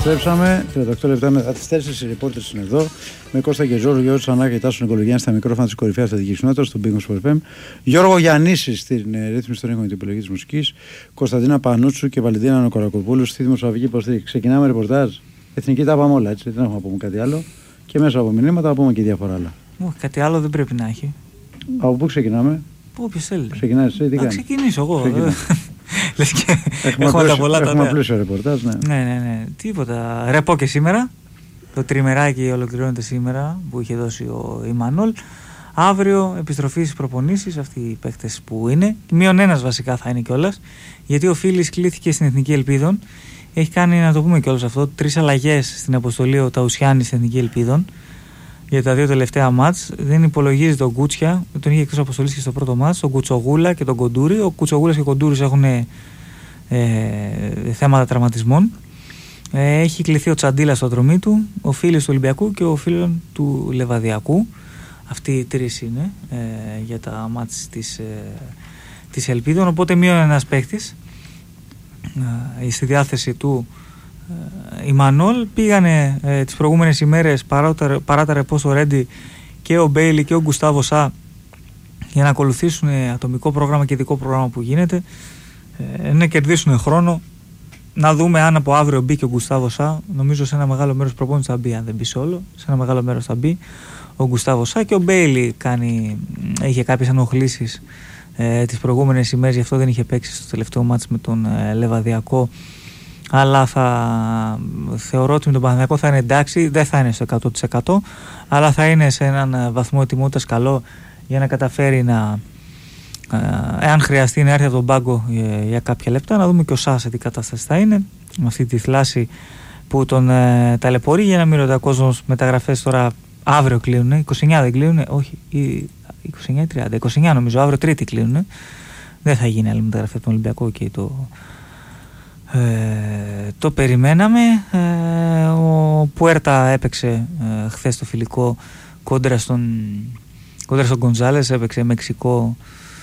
Επιστρέψαμε 38 λεπτά μετά τις 4. Οι ρεπόρτερς είναι εδώ. Με Κώστα και Ζώρο, Γιώργο Τσανάκη και Τάσο Νικολογιάννη στα μικρόφωνα της κορυφαίας στρατηγικής κοινότητας, στον Big Sport FM. Γιώργο Γιαννίση στην ρύθμιση των ήχων και την επιλογή της μουσικής. Κωνσταντίνα Πανούτσου και Βαλεντίνα Νοκορακοπούλου στη δημοσιογραφική υποστήριξη. Ξεκινάμε ρεπορτάζ. Εθνική τα πάμε όλα, έτσι. Δεν έχουμε να πούμε κάτι άλλο. Και μέσα από μηνύματα να πούμε και διάφορα άλλα. Κάτι άλλο δεν πρέπει να έχει. Από πού ξεκινάμε? Όποιος θέλει. Ξεκινάει εσύ, τι κάνεις? Ξεκινήσω εγώ. Λες και έχουμε τα πολλά τα νέα. Έχουμε πλούσιο ρεπορτάζ, ναι. Ναι. Τίποτα. Ρεπό και σήμερα. Το τριμεράκι ολοκληρώνεται σήμερα που είχε δώσει ο Ιμανόλ. Αύριο επιστροφή στις προπονήσεις, αυτοί οι παίκτες που είναι. -1 βασικά θα είναι κιόλας. Γιατί ο Φίλης κλήθηκε στην Εθνική Ελπίδων. Έχει κάνει, να το πούμε κιόλας αυτό, 3 αλλαγές στην αποστολή ο Ταουσιάννης στην Εθνική Ελπίδων. Για τα 2 τελευταία μάτς. Δεν υπολογίζει τον Κούτσια, τον είχε εκτός αποστολής και στο πρώτο μάτς, τον Κουτσογούλα και τον Κοντούρη. Ο Κουτσογούλας και ο Κοντούρης έχουν θέματα τραυματισμών. Έχει κληθεί ο Τσαντίλα στο δρομή του, ο Φίλης του Ολυμπιακού και ο Φίλος του Λεβαδιακού. Αυτοί οι 3 είναι για τα μάτς της Ελπίδων. Οπότε -1 παίκτης στη διάθεση του Ιμανόλ. Πήγανε τις προηγούμενες ημέρες παρά τα ρεπό στο Ρέντι και ο Μπέιλι και ο Γκουστάβο Σα για να ακολουθήσουν ατομικό πρόγραμμα και ειδικό πρόγραμμα που γίνεται, να κερδίσουν χρόνο. Να δούμε αν από αύριο μπήκε ο Γκουστάβο Σα. Νομίζω σε ένα μεγάλο μέρος προπόνηση θα μπει, αν δεν μπει σε όλο, σε ένα μεγάλο μέρος θα μπει ο Γκουστάβο Σα. Και ο Μπέιλι είχε κάποιες ενοχλήσεις τις προηγούμενες ημέρες, γι' αυτό δεν είχε παίξει στο τελευταίο μάτς με τον Λεβαδιακό. Αλλά θεωρώ ότι με τον Παναθηναϊκό θα είναι εντάξει, δεν θα είναι στο 100%, αλλά θα είναι σε έναν βαθμό ετοιμότητας καλό για να καταφέρει εάν χρειαστεί να έρθει από τον πάγκο για κάποια λεπτά. Να δούμε και ο Σα σε τι κατάσταση θα είναι, με αυτή τη θλάση που τον ταλαιπωρεί. Για να μην ρωτάει ο κόσμος, μεταγραφές τώρα αύριο κλείνουν, 29 δεν κλείνουν, όχι, 29-30, 29 νομίζω, αύριο Τρίτη κλείνουν. Δεν θα γίνει άλλη μεταγραφή από τον Ολυμπιακό και το περιμέναμε. Ο Πουέρτα έπαιξε χθες το φιλικό κόντρα στον Γκονζάλες, έπαιξε Μεξικό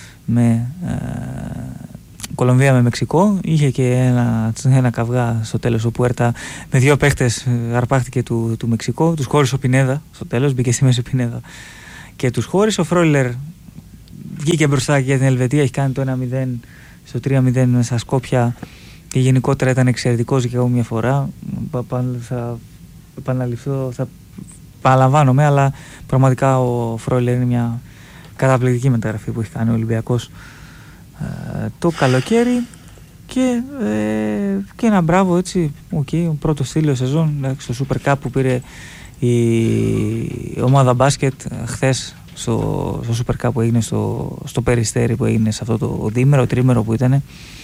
Κολομβία με Μεξικό. Είχε και ένα καυγά στο τέλος ο Πουέρτα με 2 παίχτες, αρπάχτηκε του Μεξικό, τους χώρισε ο Πινέδα στο τέλος, μπήκε στη μέση ο Πινέδα και τους χώρισε. Ο Φρόιλερ βγήκε μπροστά και για την Ελβετία, έχει κάνει το 1-0 στο 3-0 στα Σκόπια και γενικότερα ήταν εξαιρετικός και εγώ μια φορά. Θα επαναληφθώ, θα παραλαμβάνομαι, αλλά πραγματικά ο Φρόιλερ είναι μια καταπληκτική μεταγραφή που έχει κάνει ο Ολυμπιακός το καλοκαίρι και ένα μπράβο, έτσι, ο πρώτος θήλιος σεζόν στο Super Cup που πήρε η ομάδα μπάσκετ χθες στο Super Cup που έγινε στο Περιστέρι, που έγινε σε αυτό το διήμερο, τρίμερο που ήταν.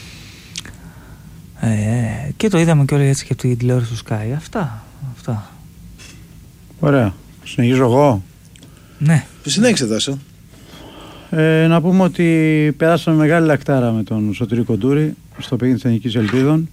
Και το είδαμε και όλοι έτσι και από την τηλεόραση του Sky. Αυτά. Ωραία. Συνεχίζω εγώ. Ναι. Συνέχισε, Τάσο. Να πούμε ότι περάσαμε μεγάλη λακτάρα με τον Σωτήρη Κοντούρη στο παιχνίδι της Εθνικής Ελπίδων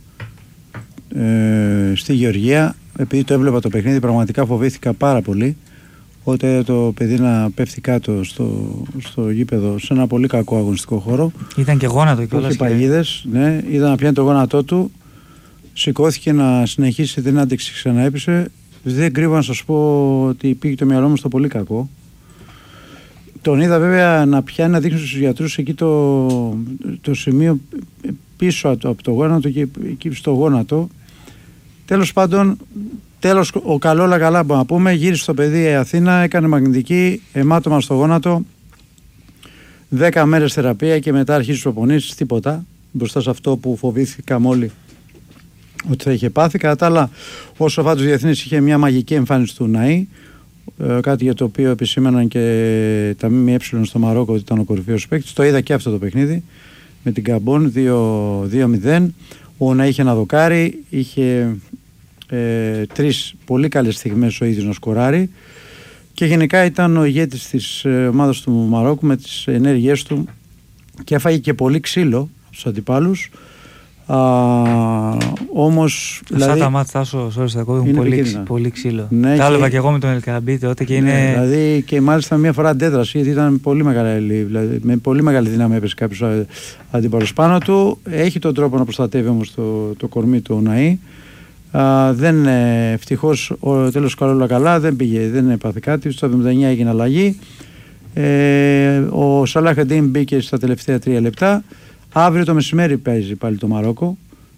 στη Γεωργία. Επειδή το έβλεπα το παιχνίδι, πραγματικά φοβήθηκα πάρα πολύ ότι το παιδί να πέφτει κάτω στο γήπεδο σε ένα πολύ κακό αγωνιστικό χώρο. Ήταν και γόνατο κιόλας. Είχε παγίδες, ναι, είδα να πιάνει το γόνατό του. Σηκώθηκε να συνεχίσει την άντεξη, ξαναέπεισε. Δεν κρύβω να σας πω ότι πήγε το μυαλό μου στο πολύ κακό. Τον είδα βέβαια να πιάνει, να δείχνει στους γιατρούς εκεί το σημείο πίσω από το γόνατο και εκεί στο γόνατο. Τέλος πάντων, ο καλό καλά μπορούμε να πούμε, γύρισε στο παιδί η Αθήνα, έκανε μαγνητική, αιμάτωμα στο γόνατο, 10 μέρες θεραπεία και μετά αρχίζει τις προπονήσεις, τίποτα. Μπροστά σε αυτό που φοβήθηκαμε όλοι ότι θα είχε πάθει. Κατά τα άλλα, ο Σοφάτος Διεθνής είχε μια μαγική εμφάνιση του Ναΐ, κάτι για το οποίο επισήμαναν και τα ΜΜΕ στο Μαρόκο ότι ήταν ο κορυφαίος παίκτης. Το είδα και αυτό το παιχνίδι με την Καμπόν 2-0. Ο Ναΐ είχε ένα δοκάρι, είχε 3 πολύ καλές στιγμές ο ίδιος να σκοράρει και γενικά ήταν ο ηγέτης της ομάδας του Μαρόκου με τις ενέργειές του και έφαγε και πολύ ξύλο από τους αντιπάλους. Όμως δηλαδή, τα μάτια σου πολύ ξύλο. Ναι, τα έλεγα και εγώ με τον Ελκαμπή τότε και είναι. Δηλαδή και μάλιστα μια φορά αντέδραση, γιατί ήταν πολύ μεγάλη, δηλαδή, με πολύ μεγάλη δύναμη έπεσε κάποιος αντίπαλος πάνω του. Έχει τον τρόπο να προστατεύει όμως το κορμί του Ναΐ. Ευτυχώς τέλος όλα καλά, δεν έπαθε κάτι. Στο 79 έγινε αλλαγή. Ο Σαλάχ Εντίν μπήκε στα τελευταία 3 λεπτά. Αύριο το μεσημέρι παίζει πάλι το Μαρόκο.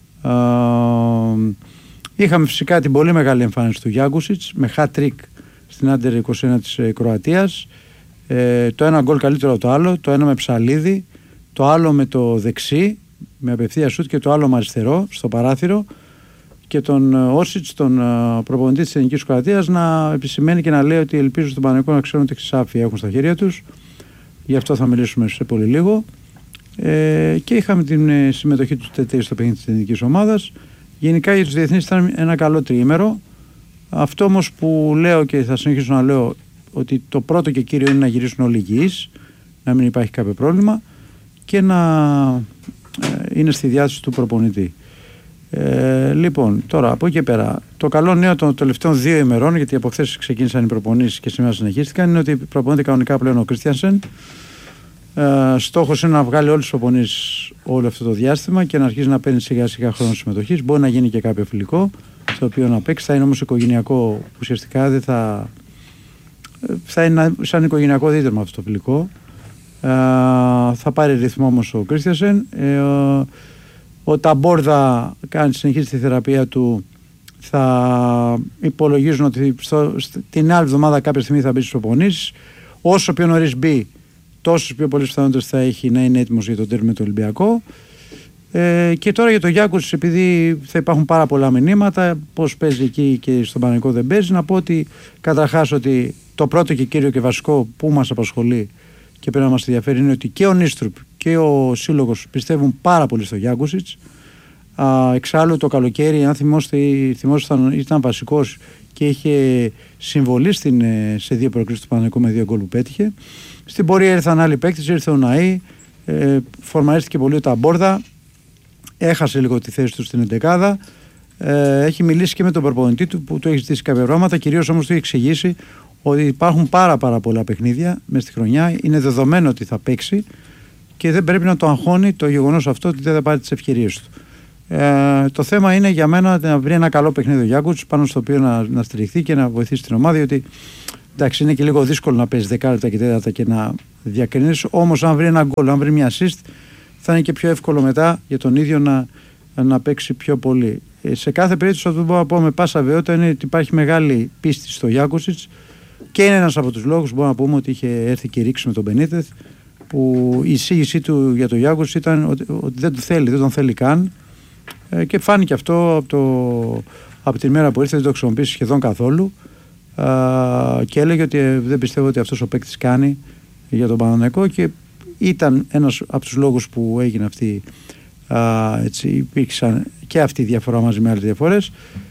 Είχαμε φυσικά την πολύ μεγάλη εμφάνιση του Γιάνκουσιτς με hat-trick στην Άντερ 21 της Κροατίας. Το ένα γκολ καλύτερο από το άλλο, το ένα με ψαλίδι, το άλλο με το δεξί με απευθεία σούτ και το άλλο με αριστερό στο παράθυρο, και τον Όσιτς, τον προπονητή της Εθνικής Κροατίας, να επισημαίνει και να λέει ότι ελπίζω στον Παναθηναϊκό να ξέρουν τι χρυσάφια έχουν στα χέρια τους. Γι' αυτό θα μιλήσουμε σε πολύ λίγο. Και είχαμε την συμμετοχή του ΤΤ στο παιχνίδι της εθνικής ομάδας. Γενικά για τους διεθνείς ήταν ένα καλό τριήμερο. Αυτό όμως που λέω και θα συνεχίσω να λέω, ότι το πρώτο και κύριο είναι να γυρίσουν όλοι υγιείς, να μην υπάρχει κάποιο πρόβλημα και να είναι στη διάθεση του προπονητή. Λοιπόν, τώρα από εκεί και πέρα, το καλό νέο των τελευταίων 2 ημερών, γιατί από χθες ξεκίνησαν οι προπονήσεις και σήμερα συνεχίστηκαν, είναι ότι προπονείται κανονικά πλέον ο Κρίστιανσεν. Στόχος είναι να βγάλει όλες τις προπονήσεις όλο αυτό το διάστημα και να αρχίσει να παίρνει σιγά σιγά χρόνο συμμετοχής. Μπορεί να γίνει και κάποιο φιλικό στο οποίο να παίξει, θα είναι όμως οικογενειακό, ουσιαστικά δεν θα είναι σαν οικογενειακό δίδερμα αυτό το φιλικό. Θα πάρει ρυθμό όμως ο Κρίστιανσεν. Ο Ταμπόρδα συνεχίζει τη θεραπεία του. Θα υπολογίζουν ότι την άλλη εβδομάδα κάποια στιγμή θα μπει στις προπονήσεις. Όσο πιο νωρίς μπει, τόσο πιο πολλές πιθανότητες θα έχει να είναι έτοιμος για το τέρμι με το Ολυμπιακό. Και τώρα για το Γιάνκουσιτς, επειδή θα υπάρχουν πάρα πολλά μηνύματα, πώς παίζει εκεί και στον Παναθηναϊκό δεν παίζει, να πω ότι καταρχάς ότι το πρώτο και κύριο και βασικό που μας απασχολεί και πρέπει να μας ενδιαφέρει είναι ότι και ο Νίστρουπ και ο σύλλογος πιστεύουν πάρα πολύ στο Γιάνκουσιτς. Εξάλλου το καλοκαίρι, αν θυμόσαστε, ήταν βασικός και είχε συμβολή σε 2 προκρίσεις του Παναθηναϊκού με 2 γκολ που πέτυχε. Στην πορεία ήρθαν άλλοι παίκτες, ήρθε ο Ναΐ, φορμαρίστηκε πολύ ο Ταμπόρδα, έχασε λίγο τη θέση του στην εντεκάδα. Έχει μιλήσει και με τον προπονητή του που του έχει ζητήσει κάποια πράγματα, κυρίως όμως του έχει εξηγήσει ότι υπάρχουν πάρα πολλά παιχνίδια μέσα στη χρονιά, είναι δεδομένο ότι θα παίξει και δεν πρέπει να το αγχώνει το γεγονός αυτό ότι δεν θα πάρει τις ευκαιρίες του. Το θέμα είναι για μένα να βρει ένα καλό παιχνίδι ο Γιάνκουσιτς πάνω στο οποίο να στηριχθεί και να βοηθήσει την ομάδα, γιατί εντάξει, είναι και λίγο δύσκολο να παίζει 10 λεπτά και 4 και να διακρινείς. Όμως, αν βρει ένα γκολ, αν βρει μια assist, θα είναι και πιο εύκολο μετά για τον ίδιο να παίξει πιο πολύ. Σε κάθε περίπτωση, αυτό που μπορώ να πω με πάσα βεβαιότητα είναι ότι υπάρχει μεγάλη πίστη στο Γιάνκουσιτς και είναι ένας από τους λόγους που μπορούμε να πούμε ότι είχε έρθει και ρίξει με τον Μπενίτεθ, που η εισήγησή του για τον Γιάνκουσιτς ήταν ότι δεν τον θέλει καν, και φάνηκε αυτό από την μέρα που ήρθε, δεν το χρησιμοποιήσει σχεδόν καθόλου. Και έλεγε ότι δεν πιστεύω ότι αυτός ο παίκτης κάνει για τον Παναθηναϊκό, και ήταν ένας από τους λόγους που έγινε αυτή, έτσι, υπήρξαν και αυτή η διαφορά μαζί με άλλες διαφορές.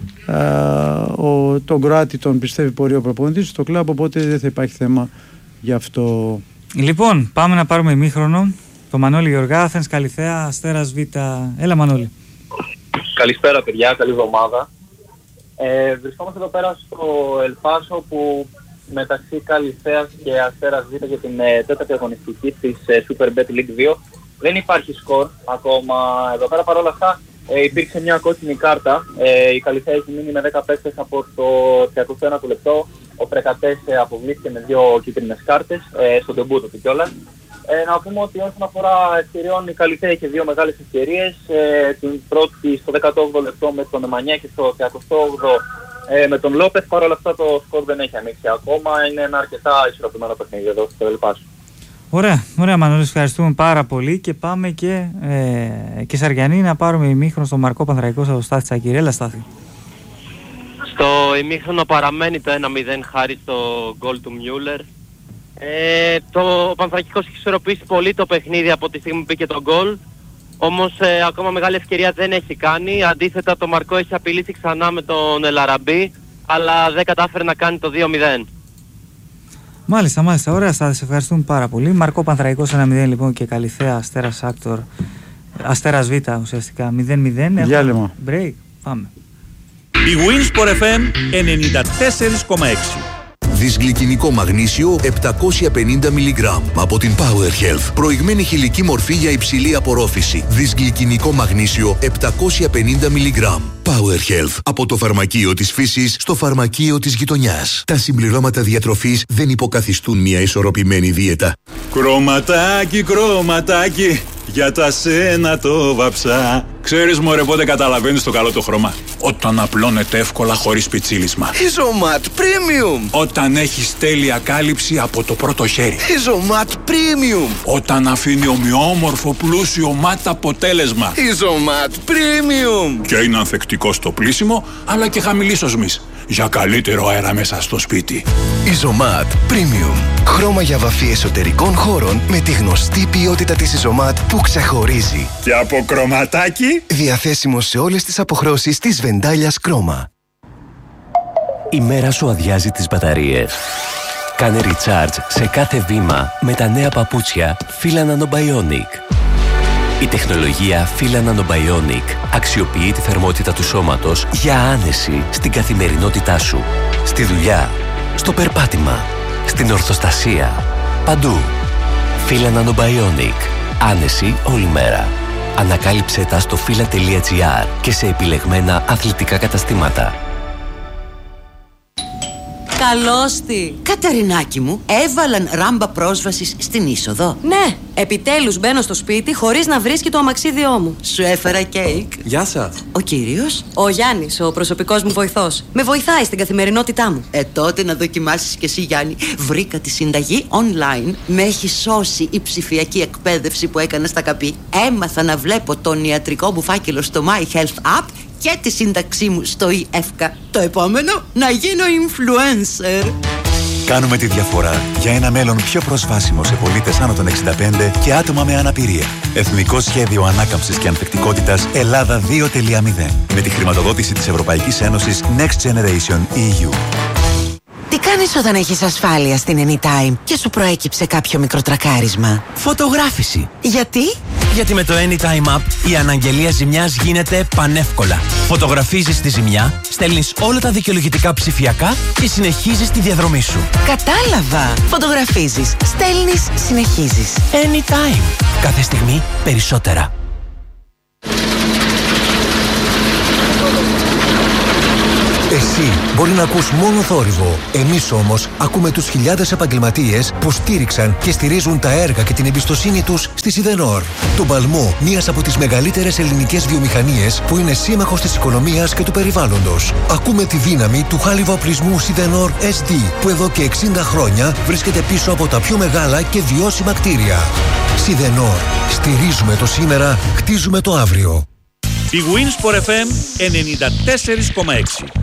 Τον Κροάτη τον πιστεύει πολύ ο προπονητής στο κλαμπ, οπότε δεν θα υπάρχει θέμα γι' αυτό. Λοιπόν, πάμε να πάρουμε ημίχρονο. Το Μανώλη Γεωργά, Αθένας Καλιθέα, Αστέρας Β. Έλα Μανώλη. Καλησπέρα παιδιά, καλή εβδομάδα. Βρισκόμαστε εδώ πέρα στο Ελπάσο, που μεταξύ Καλιθέας και Αστέρας Β για την 4η αγωνιστική της Super Bet League 2 δεν υπάρχει σκορ ακόμα εδώ πέρα. Παρ' όλα αυτά υπήρξε μια κόκκινη κάρτα. Η Καλιθέα έχει μείνει με 10 παίκτες από το 31ο λεπτό. Ο Πρεκατές αποβλήθηκε με 2 κίτρινες κάρτες στον τεμπούτο του κιόλας. Να πούμε ότι όσον αφορά ευκαιριών, η Καλιθέα είχε 2 μεγάλες ευκαιρίες. Την πρώτη στο 18ο λεπτό με τον Εμανιά και στο 38ο με τον Λόπεθ. Παρ' όλα αυτά το σκορ δεν έχει ανοίξει ακόμα. Είναι ένα αρκετά ισορροπημένο παιχνίδι εδώ στο Ελπάσο. Ωραία Μανώλη, ευχαριστούμε πάρα πολύ και πάμε και Σαριανή να πάρουμε ημίχρονο στο Μαρκό Πανθρακικό στο Στάθη Τσακίρη. Έλα Στάθη. Στο ημίχρονο παραμένει το 1-0 χάρη στο γκολ του Μιούλερ. Το Πανθρακικός έχει ισορροπήσει πολύ το παιχνίδι από τη στιγμή που μπήκε το γκολ. Όμως ακόμα μεγάλη ευκαιρία δεν έχει κάνει. Αντίθετα το Μαρκό έχει απειλήσει ξανά με τον Ελαραμπή, αλλά δεν κατάφερε να κάνει το 2-0. Μάλιστα, ωραία, θα σε ευχαριστούμε πάρα πολύ. Μαρκό Πανθρακικός 1-0 λοιπόν και Καλιθέα Αστέρας Β ουσιαστικά 0-0. Διάλειμμα. Break, πάμε. Η Winsport FM 94,6. Δυσγλυκινικό μαγνήσιο 750 mg από την Power Health. Προηγμένη χηλική μορφή για υψηλή απορρόφηση. Δυσγλυκινικό μαγνήσιο 750 mg. Power Health. Από το φαρμακείο της φύσης στο φαρμακείο της γειτονιάς. Τα συμπληρώματα διατροφής δεν υποκαθιστούν μια ισορροπημένη δίαιτα. Κρωματάκι, κρωματάκι, για τα σένα το βαψά. Ξέρεις μωρέ πότε καταλαβαίνεις το καλό το χρώμα? Όταν απλώνεται εύκολα χωρίς πιτσίλισμα. Ιζωμάτ Premium. Όταν έχεις τέλεια κάλυψη από το πρώτο χέρι. Ιζωμάτ Premium. Όταν αφήνει ομοιόμορφο πλούσιο μάτ αποτέλεσμα. Ιζωμάτ Premium. Και είναι ανθεκτικό στο πλύσιμο αλλά και χαμηλής οσμής. Για καλύτερο αέρα μέσα στο σπίτι. Ιζωμάτ Premium. Χρώμα για βαφή εσωτερικών χώρων με τη γνωστή ποιότητα της Ιζωμάτ που ξεχωρίζει. Και από κρωματάκι. Διαθέσιμο σε όλες τις αποχρώσεις της Βεντάλιας Κρόμα. Η μέρα σου αδειάζει τις μπαταρίες. Κάνε recharge σε κάθε βήμα με τα νέα παπούτσια Fila Nanobionic. Η τεχνολογία Fila Nanobionic αξιοποιεί τη θερμότητα του σώματος για άνεση στην καθημερινότητά σου. Στη δουλειά, στο περπάτημα, στην ορθοστασία, παντού. Fila Nanobionic. Άνεση όλη μέρα. Ανακάλυψε τα στο fila.gr και σε επιλεγμένα αθλητικά καταστήματα. Καλώς τη! Κατερινάκι μου, έβαλαν ράμπα πρόσβασης στην είσοδο. Ναι, επιτέλους μπαίνω στο σπίτι χωρίς να βρίσκει το αμαξίδιό μου. Σου έφερα κέικ. Γεια σας. Ο κύριος? Ο Γιάννης, ο προσωπικός μου βοηθός. Με βοηθάει στην καθημερινότητά μου. Τότε να δοκιμάσεις κι εσύ, Γιάννη. Βρήκα τη συνταγή online. Με έχει σώσει η ψηφιακή εκπαίδευση που έκανα στα ΚΑΠΗ. Έμαθα να βλέπω τον ιατρικό μου φάκελο στο My Health App και τη σύνταξή μου στο eFka. Το επόμενο, να γίνω influencer. Κάνουμε τη διαφορά για ένα μέλλον πιο προσβάσιμο σε πολίτες άνω των 65 και άτομα με αναπηρία. Εθνικό Σχέδιο Ανάκαμψης και Ανθεκτικότητας Ελλάδα 2.0. Με τη χρηματοδότηση της Ευρωπαϊκής Ένωσης Next Generation EU. Τι κάνεις όταν έχεις ασφάλεια στην Anytime και σου προέκυψε κάποιο μικροτρακάρισμα? Φωτογράφηση. Γιατί? Γιατί με το Anytime App η αναγγελία ζημιάς γίνεται πανεύκολα. Φωτογραφίζεις τη ζημιά, στέλνεις όλα τα δικαιολογητικά ψηφιακά και συνεχίζεις τη διαδρομή σου. Κατάλαβα. Φωτογραφίζεις, στέλνεις, συνεχίζεις. Anytime. Κάθε στιγμή περισσότερα. Εσύ μπορεί να ακούς μόνο θόρυβο. Εμείς όμως ακούμε τους χιλιάδες επαγγελματίες που στήριξαν και στηρίζουν τα έργα και την εμπιστοσύνη τους στη Σιδενόρ. Τον παλμό μιας από τις μεγαλύτερες ελληνικές βιομηχανίες που είναι σύμμαχος της οικονομίας και του περιβάλλοντος. Ακούμε τη δύναμη του χάλιβα οπλισμού Σιδενόρ SD που εδώ και 60 χρόνια βρίσκεται πίσω από τα πιο μεγάλα και βιώσιμα κτίρια. Σιδενόρ. Στηρίζουμε το σήμερα, χτίζουμε το αύριο. Η Winsport FM 94,6.